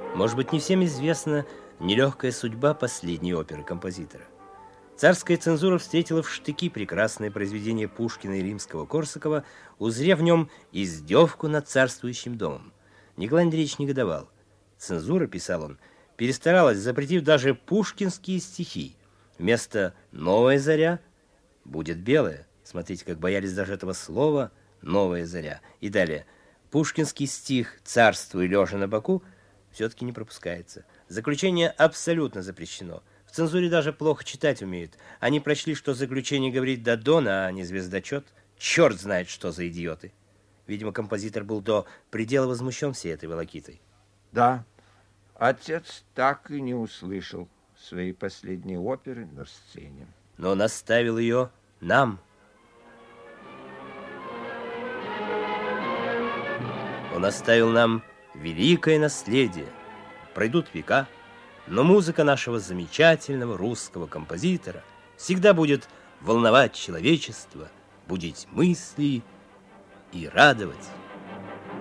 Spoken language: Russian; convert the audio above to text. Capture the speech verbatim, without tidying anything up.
Может быть, не всем известна нелегкая судьба последней оперы композитора. Царская цензура встретила в штыки прекрасное произведение Пушкина и Римского-Корсакова, узрев в нем издевку над царствующим домом. Николай Андреевич негодовал. Цензура, писал он, перестаралась, запретив даже пушкинские стихи. Вместо «новая заря» будет белая. Смотрите, как боялись даже этого слова «новая заря». И далее. Пушкинский стих «Царствуй, лежа на боку» все-таки не пропускается. Заключение абсолютно запрещено. В цензуре даже плохо читать умеют. Они прочли, что заключение говорит Дадон, а не звездочет. Черт знает, что за идиоты. Видимо, композитор был до предела возмущен всей этой волокитой. Да, отец так и не услышал своей последней оперы на сцене. Но он оставил ее нам. Он оставил нам великое наследие. Пройдут века, но музыка нашего замечательного русского композитора всегда будет волновать человечество, будить мысли и радовать.